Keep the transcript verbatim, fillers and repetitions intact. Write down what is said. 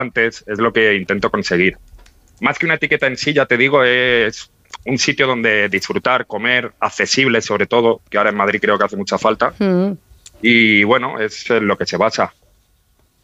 antes, es lo que intento conseguir. Más que una etiqueta en sí, ya te digo, es un sitio donde disfrutar, comer, accesible sobre todo, que ahora en Madrid creo que hace mucha falta. Mm. Y bueno, es en lo que se basa.